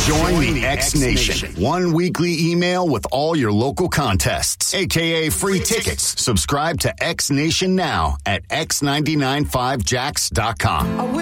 Join the X Nation. One weekly email with all your local contests, a.k.a. free tickets. Subscribe to X Nation now at x995jax.com.